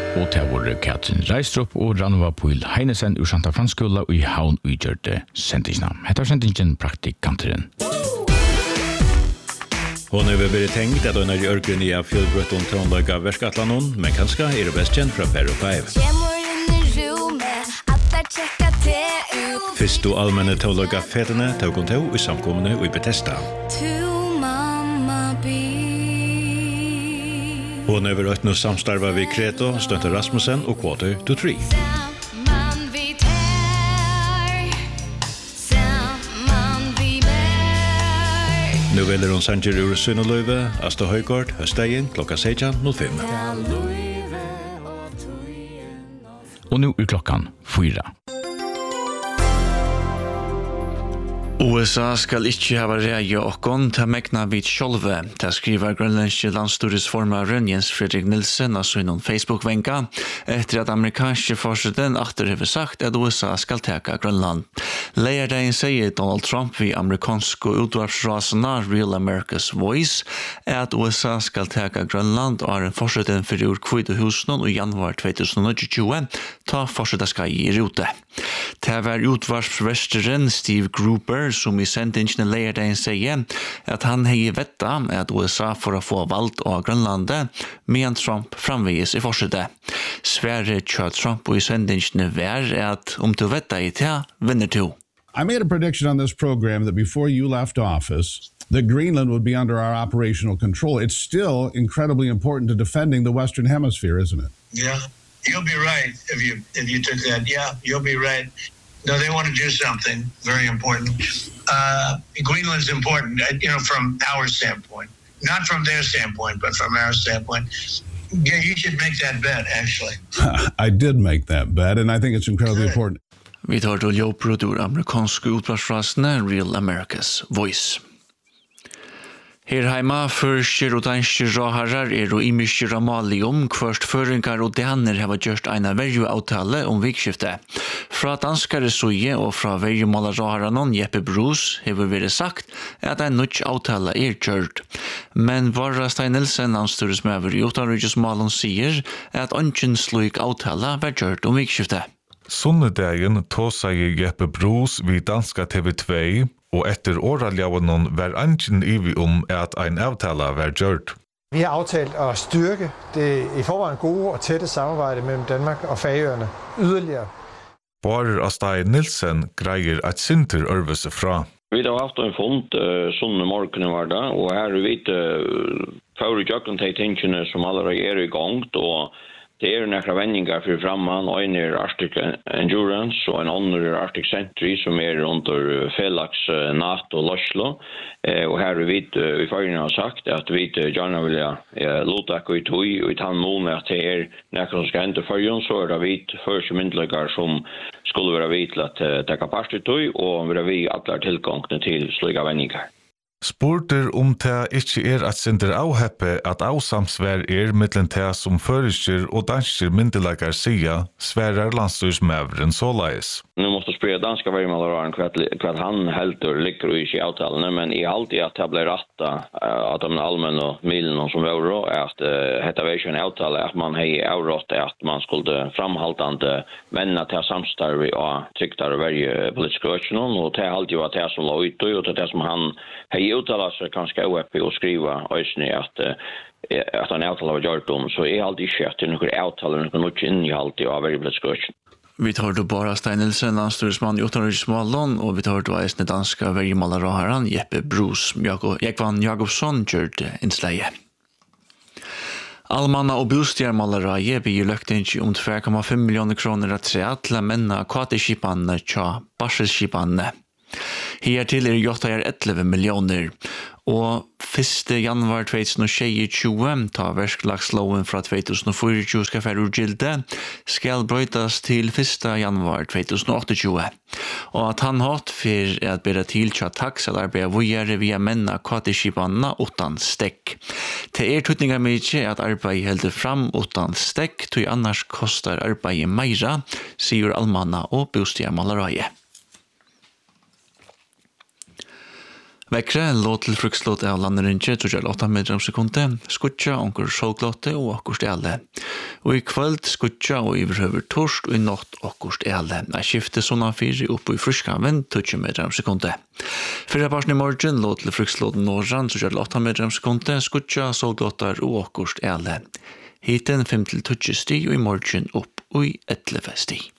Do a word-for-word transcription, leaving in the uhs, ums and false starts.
Og til våre Katrin Reistrup og Ranva Puil Heinesen ur Santa Franskola og i Havn utgjørte sendingsna. Hetta sendingen praktikanteren. Hon har vært tenkt at hun er i ørken i fjellbrøtten tonlaga verskatlanon, men kanskje er det best kjent fra Perro Five. Fyrst og allmenne tonlaga fetene tog hun til i samkommende og i Bethesda. Hon har vært nå samstarva ved Kreto, Stønte Rasmussen og Quarter to Three. Nu velger hon sanger ur Sunnoløyve, Asta Høygård, Høstegen, klokka seksten null fem. Og nu er klokkan fyra. U S A skal ikke hava reie okkon ta megna vid sjolve. Ta skriver grønlandske landstyresformaren Jens Fredrik Nielsen av søgnon Facebook-venka etter at amerikanske forsiden atter hever sagt at U S A skal teka Grønland. Leierdeien sier Donald Trump vid amerikanske utvarpsrasena Real America's Voice er at U S A skal teka Grønland og er en forsiden for ur Kvidehusen i januar tjuetusenogtjue ta forsidaskai i rute. Ta var utvarpsresteren Steve Gruber som i sendingen leierdeien sier at han hei vetta at U S A for å få valgt av Grønlandet medan Trump framvegis i forside. Sverre tja Trump og i sendingen var at om du vetta i tja, vinner to. I made a prediction on this program that before you left office, that Greenland would be under our operational control. It's still incredibly important to defending the Western Hemisphere, isn't it? Yeah, you'll be right if you if you took that. Yeah, you'll be right. No, they want to do something very important. Uh, Greenland's important, you know, from our standpoint. Not from their standpoint, but from our standpoint. Yeah, you should make that bet, actually. I did make that bet, and I think it's incredibly Good. important. Vi tar til jobbbrud ur amerikanske utplassrasene Real America's Voice. Her heima førskjer og danskjer raharar er og imiskjer ramali om kvørst føringar og daner hava gjørst eina verju avtale om vikskifte. Fra danskare suje og fra verjumåla raharanon Jeppe Bruce hever vært sagt at ein nutj avtale er gjørt. Men Varra Stein Nilsen, anstyresmøver i utanriksmalen, sier at ongen slik avtale var gjørt om vikskifte. Sunnedagen tåsar Jeppe Bruce vid danska T V två og etter åraljavenon var angen ivi om at ein avtala var gjørt. Vi har aftalt at styrke det i forvejen gode og tætte samarbejde mellem Danmark og Færøerne yderligere. Varra Stein Nilsen greier at sinter ørvese fra. Vi har haft en fond uh, sånne morgenen var det, og her er vi uh, fører jøkken til tingene som allerede er i gang, og det er nekra vendingar for framman, og en er Arctic Endurance, og en annen er Arctic Sentry, som er under Felix, Natt og Loslo. Eh, og her vi i føringen har sagt at vi gjerne vil eh, låta ikke i tog, og i tann mån at det er nekra som skal hente føringen, så er det vi første myndelager som skulle være vi til at uh, dekka part i tog, og vi er vi alle tilgangene til slike vendingar. Spurter om det ikke er at sender avheppe at avsamsvær er mittlen det som føreskjer og dansker myndelager sier, sværer landstyrsmævren såleis. Nu måste spela danska verjumålaren hva han helter ligger i ikke avtalene, men i alltid at det blir ratta at de allmänna milen som var då att hetta var ju en avtale att man hej avrått att man skulle framhaltande vänna till samstarv och tyckte det var ju politisk action och det alltid var det som låg ut och det som han hej uttalar sig kanske O F P och skriva ösnä att att han avtale var gjort om så är alltid skett till några avtal och något innehåll av varje politisk action. Vi tar då bara Stein Nilsen, landstyresmann i utanriksmalen, og vi tar då eisne danska verjumålaraharan Jeppe Bruce, Jekvan Jakobsson gjørte innsleie. Almanna og bostjærmålaraje blir løktingi om två komma fem miljoner kroner at tre til menna kvateskipanne tja barselskipanne. Hertil er jottajar elleve millioner, og første januar tjugohundratjue, ta verklagsloven fra tjugohundrafyrtio skal fære urgilde, skal brøytas til første januar tjugohundratjueåtte. Og at han hatt for at bedre tilkjøtt taks at arbeide vågjere via menna kvateskipanna utan stekk. Det er tutninga mykje at arbeid heldur fram utan stekk, tog annars kostar arbeid meira, sier Almanna og bostjærmålaraje. Vekre låt til frukslåt av landerinje, tror jeg åtta meter om sekundet, skutja, onker sjåklåte og akkur stjale. Og i kvöld skutja og iverhøver torsk og i natt okkurst ele. Jeg skifter sånne fire opp i fryskan vind, tjueto meter om sekundet. Fyrre parsen i morgen lå til frykslåden Norran, så kjør åtte meter om sekundet, skutja, solglottar og okkurst ele. Hiten fem til tjueto sti og i morgen opp og i elleve sti.